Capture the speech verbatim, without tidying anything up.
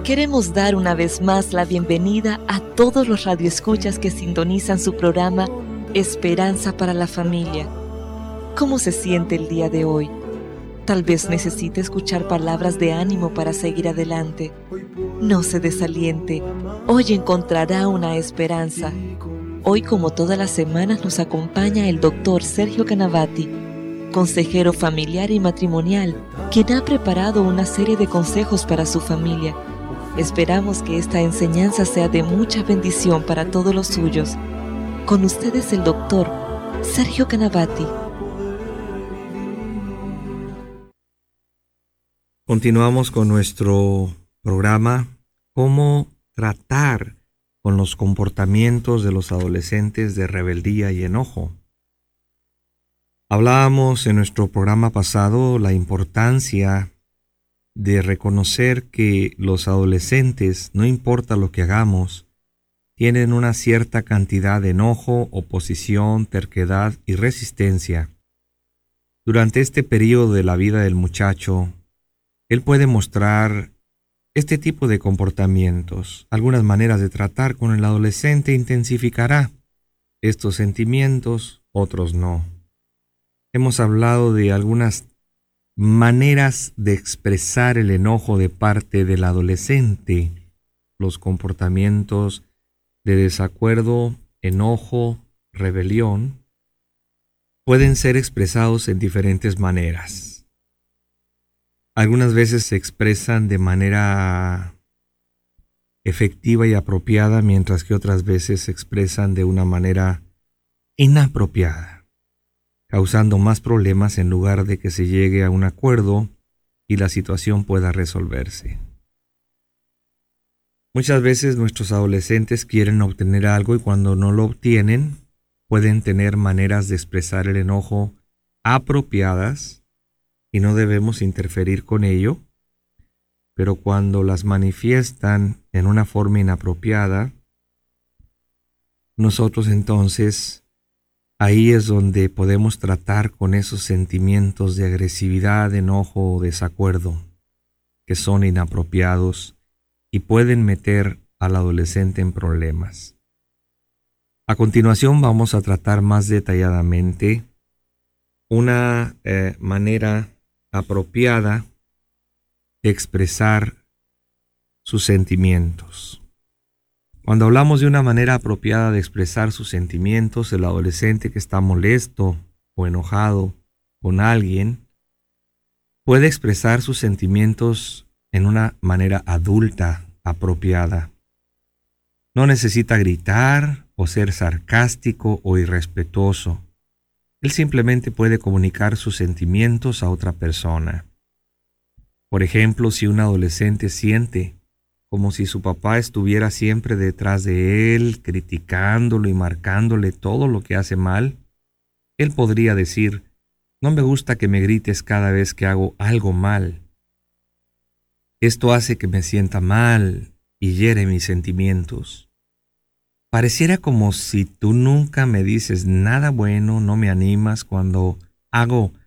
Queremos dar una vez más la bienvenida a todos los radioescuchas que sintonizan su programa Esperanza para la Familia. ¿Cómo se siente el día de hoy? Tal vez necesite escuchar palabras de ánimo para seguir adelante. No se desaliente. Hoy encontrará una esperanza. Hoy, como todas las semanas, nos acompaña el doctor Sergio Canavati, consejero familiar y matrimonial, quien ha preparado una serie de consejos para su familia. Esperamos que esta enseñanza sea de mucha bendición para todos los suyos. Con ustedes el doctor Sergio Canavati. Continuamos con nuestro programa, cómo tratar con los comportamientos de los adolescentes de rebeldía y enojo. Hablábamos en nuestro programa pasado la importancia de reconocer que los adolescentes, no importa lo que hagamos, tienen una cierta cantidad de enojo, oposición, terquedad y resistencia. Durante este periodo de la vida del muchacho, él puede mostrar este tipo de comportamientos. Algunas maneras de tratar con el adolescente intensificará estos sentimientos, otros no. Hemos hablado de algunas maneras de expresar el enojo de parte del adolescente, los comportamientos de desacuerdo, enojo, rebelión, pueden ser expresados en diferentes maneras. Algunas veces se expresan de manera efectiva y apropiada, mientras que otras veces se expresan de una manera inapropiada, causando más problemas en lugar de que se llegue a un acuerdo y la situación pueda resolverse. Muchas veces nuestros adolescentes quieren obtener algo y cuando no lo obtienen, pueden tener maneras de expresar el enojo apropiadas y no debemos interferir con ello, pero cuando las manifiestan en una forma inapropiada, nosotros entonces ahí es donde podemos tratar con esos sentimientos de agresividad, enojo o desacuerdo que son inapropiados y pueden meter al adolescente en problemas. A continuación vamos a tratar más detalladamente una eh, manera apropiada de expresar sus sentimientos. Cuando hablamos de una manera apropiada de expresar sus sentimientos, el adolescente que está molesto o enojado con alguien puede expresar sus sentimientos en una manera adulta, apropiada. No necesita gritar o ser sarcástico o irrespetuoso. Él simplemente puede comunicar sus sentimientos a otra persona. Por ejemplo, si un adolescente siente como si su papá estuviera siempre detrás de él, criticándolo y marcándole todo lo que hace mal, él podría decir: no me gusta que me grites cada vez que hago algo mal. Esto hace que me sienta mal y hiere mis sentimientos. Pareciera como si tú nunca me dices nada bueno, no me animas cuando hago